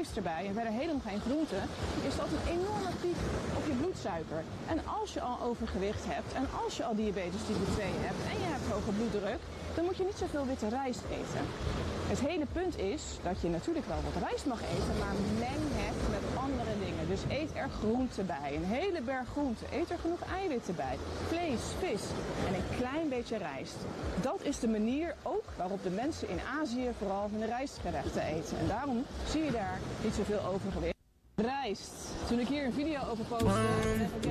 vlees erbij en verder helemaal geen groenten, is dat een enorme piek op je bloedsuiker. En als je al overgewicht hebt en als je al diabetes type 2 hebt en je hebt hoge bloeddruk, dan moet je niet zoveel witte rijst eten. Het hele punt is dat je natuurlijk wel wat rijst mag eten, maar meng het met andere dingen. Dus eet er groenten bij, een hele berg groenten. Eet er genoeg eiwitten bij, vlees, vis en een klein beetje rijst. Dat is de manier ook waarop de mensen in Azië vooral hun rijstgerechten eten. En daarom zie je daar niet zoveel overgewicht. Rijst. Toen ik hier een video over postte,